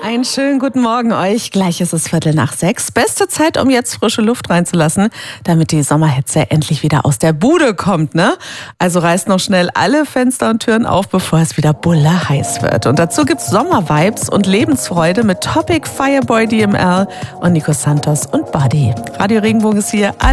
Einen schönen guten Morgen euch. Gleich ist es 5:45. Beste Zeit, um jetzt frische Luft reinzulassen, damit die Sommerhitze endlich wieder aus der Bude kommt, ne? Also reißt noch schnell alle Fenster und Türen auf, bevor es wieder bulle heiß wird. Und dazu gibt's Sommervibes und Lebensfreude mit Topic, Fireboy DML und Nico Santos und Buddy. Radio Regenbogen ist hier.